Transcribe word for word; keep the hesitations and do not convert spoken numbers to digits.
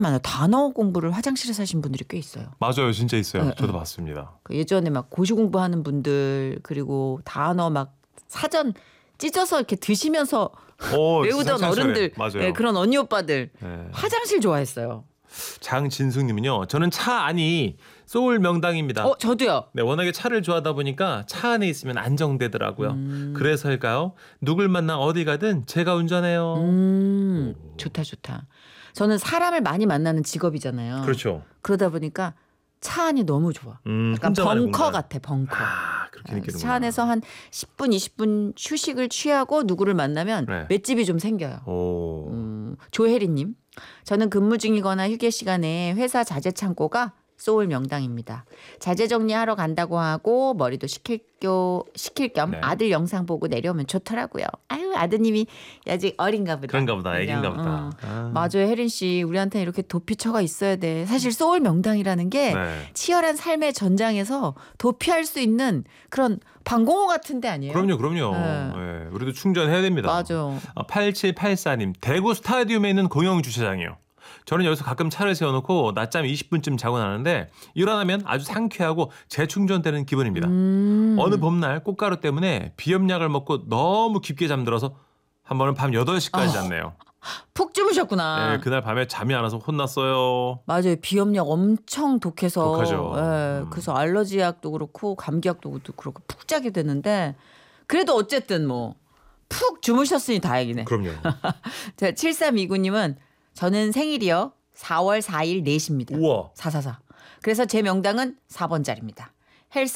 많아요. 단어 공부를 화장실에서 하신 분들이 꽤 있어요. 맞아요. 진짜 있어요. 네, 저도 네. 봤습니다. 그 예전에 막 고시 공부하는 분들 그리고 단어 막 사전 찢어서 이렇게 드시면서 오, 외우던 상상철에. 어른들 맞아요. 네, 그런 언니 오빠들 네. 화장실 좋아했어요. 장진숙님은요. 저는 차 안이 소울 명당입니다. 어 저도요. 네, 워낙에 차를 좋아하다 보니까 차 안에 있으면 안정되더라고요. 음. 그래서일까요? 누굴 만나 어디 가든 제가 운전해요. 음 좋다 좋다. 저는 사람을 많이 만나는 직업이잖아요. 그렇죠. 그러다 보니까 차 안이 너무 좋아. 음, 약간 혼자만의 벙커 공간. 같아 벙커. 아, 그렇게 느끼는구나. 차 안에서 한 십 분 이십 분 휴식을 취하고 누구를 만나면 네. 맷집이 좀 생겨요. 오. 음, 조혜리님. 저는 근무 중이거나 휴게 시간에 회사 자재 창고가 소울 명당입니다. 자재 정리하러 간다고 하고 머리도 식힐, 겨, 식힐 겸 네. 아들 영상 보고 내려오면 좋더라고요. 아유 아드님이 아직 어린가 보다. 그런가 보다. 애긴가 그죠? 보다. 어. 아. 맞아요. 혜린 씨 우리한테는 이렇게 도피처가 있어야 돼. 사실 소울 명당이라는 게 네. 치열한 삶의 전장에서 도피할 수 있는 그런 방공호 같은 데 아니에요? 그럼요, 그럼요. 네. 네, 우리도 충전해야 됩니다. 맞아. 아, 팔칠팔사님, 대구 스타디움에 있는 공영 주차장이요. 저는 여기서 가끔 차를 세워놓고 낮잠 이십 분쯤 자고 나는데 일어나면 아주 상쾌하고 재충전되는 기분입니다. 음. 어느 봄날 꽃가루 때문에 비염약을 먹고 너무 깊게 잠들어서 한 번은 밤 여덟 시까지 어. 잤네요. 푹 주무셨구나. 네, 그날 밤에 잠이 안 와서 혼났어요. 맞아요. 비염약 엄청 독해서. 독하죠. 예, 음. 그래서 알러지약도 그렇고 감기약도 그렇고 푹 자게 되는데 그래도 어쨌든 뭐 푹 주무셨으니 다행이네. 그럼요. 자, 칠삼이구님은 저는 생일이요. 사월 사일 네 시입니다. 우와. 사사사. 그래서 제 명당은 사 번짜리입니다.